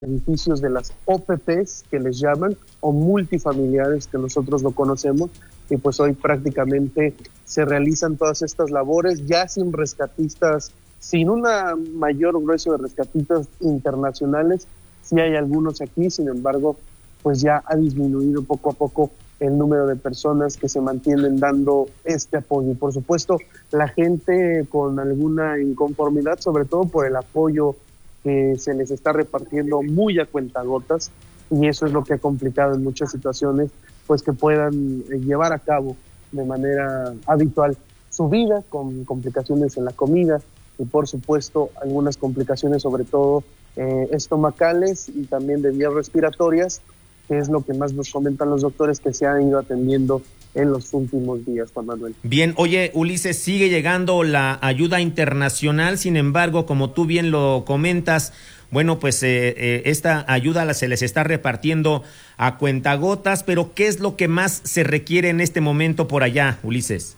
edificios de las OPPs, que les llaman, o multifamiliares, que nosotros lo conocemos, y pues hoy prácticamente se realizan todas estas labores ya sin rescatistas, sin una mayor grueso de rescatistas internacionales. Sí hay algunos aquí, sin embargo, pues ya ha disminuido poco a poco el número de personas que se mantienen dando este apoyo. Y por supuesto, la gente con alguna inconformidad, sobre todo por el apoyo que se les está repartiendo muy a cuentagotas, y eso es lo que ha complicado en muchas situaciones, pues que puedan llevar a cabo de manera habitual su vida, con complicaciones en la comida y por supuesto algunas complicaciones sobre todo estomacales y también de vías respiratorias, que es lo que más nos comentan los doctores que se han ido atendiendo en los últimos días, Juan Manuel. Bien, oye, Ulises, sigue llegando la ayuda internacional, sin embargo, como tú bien lo comentas, bueno, pues esta ayuda se les está repartiendo a cuentagotas, pero ¿qué es lo que más se requiere en este momento por allá, Ulises?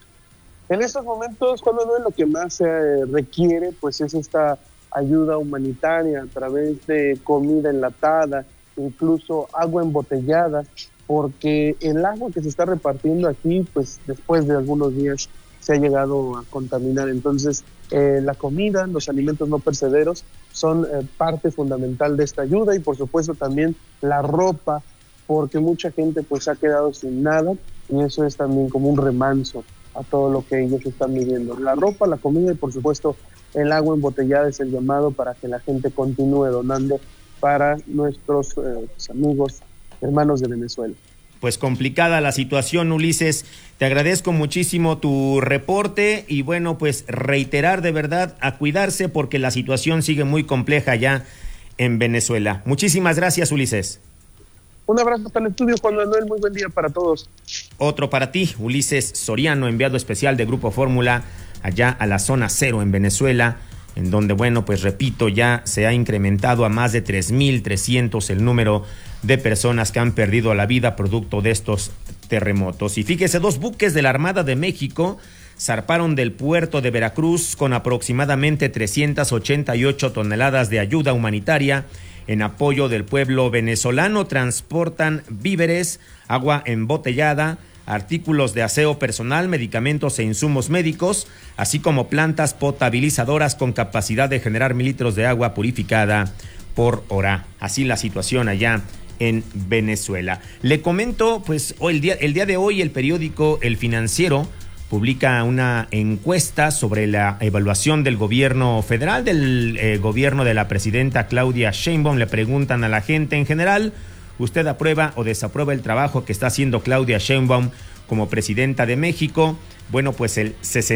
En estos momentos, Juan Manuel, lo que más se requiere, pues es esta ayuda humanitaria a través de comida enlatada, incluso agua embotellada, porque el agua que se está repartiendo aquí, pues después de algunos días se ha llegado a contaminar. Entonces, la comida, los alimentos no perecederos son parte fundamental de esta ayuda, y por supuesto también la ropa, porque mucha gente pues ha quedado sin nada, y eso es también como un remanso a todo lo que ellos están viviendo. La ropa, la comida y por supuesto el agua embotellada es el llamado para que la gente continúe donando para nuestros amigos, hermanos de Venezuela. Pues complicada la situación, Ulises. Te agradezco muchísimo tu reporte y bueno, pues reiterar de verdad a cuidarse porque la situación sigue muy compleja ya en Venezuela. Muchísimas gracias, Ulises. Un abrazo hasta el estudio, Juan Manuel. Muy buen día para todos. Otro para ti, Ulises Soriano, enviado especial de Grupo Fórmula allá a la zona cero en Venezuela, en donde, bueno, pues repito, ya se ha incrementado a más de 3,300 el número de personas que han perdido la vida producto de estos terremotos. Y fíjese, 2 buques de la Armada de México zarparon del puerto de Veracruz con aproximadamente 388 toneladas de ayuda humanitaria en apoyo del pueblo venezolano. Transportan víveres, agua embotellada, artículos de aseo personal, medicamentos e insumos médicos, así como plantas potabilizadoras con capacidad de generar 1,000 litros de agua purificada por hora. Así la situación allá en Venezuela. Le comento, pues el día de hoy el periódico El Financiero publica una encuesta sobre la evaluación del gobierno federal, del gobierno de la presidenta Claudia Sheinbaum. Le preguntan a la gente en general: ¿usted aprueba o desaprueba el trabajo que está haciendo Claudia Sheinbaum como presidenta de México? Bueno, pues el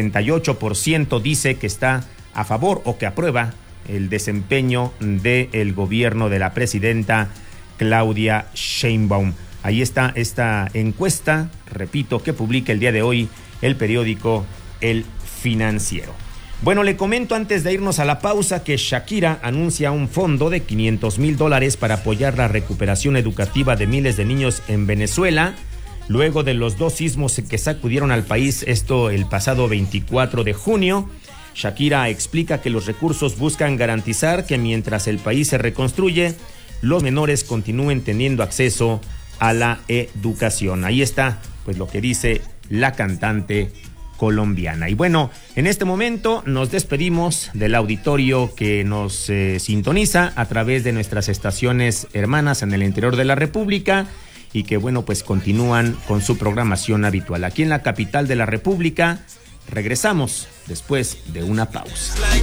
68% dice que está a favor o que aprueba el desempeño del gobierno de la presidenta Claudia Sheinbaum. Ahí está esta encuesta, repito, que publica el día de hoy el periódico El Financiero. Bueno, le comento antes de irnos a la pausa que Shakira anuncia un fondo de $500,000 para apoyar la recuperación educativa de miles de niños en Venezuela, luego de los 2 sismos que sacudieron al país, esto el pasado 24 de junio. Shakira explica que los recursos buscan garantizar que mientras el país se reconstruye, los menores continúen teniendo acceso a la educación. Ahí está, pues lo que dice la cantante colombiana. Y bueno, en este momento nos despedimos del auditorio que nos sintoniza a través de nuestras estaciones hermanas en el interior de la República y que bueno, pues continúan con su programación habitual. Aquí en la capital de la República regresamos después de una pausa.